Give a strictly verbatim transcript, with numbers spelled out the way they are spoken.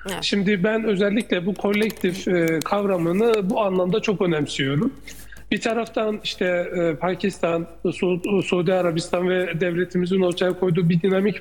Evet. Şimdi ben özellikle bu kolektif e, kavramını bu anlamda çok önemsiyorum. Bir taraftan işte e, Pakistan, Su Suudi Arabistan ve devletimizin ortaya koyduğu bir dinamik